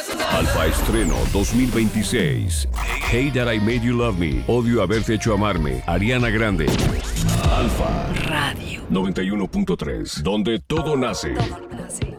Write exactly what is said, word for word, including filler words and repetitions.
Alfa Estreno dos mil veintiséis. Hey That I Made You Love Me. Odio haberte hecho amarme. Ariana Grande. Alfa Radio noventa y uno punto tres. Donde todo nace. Todo nace.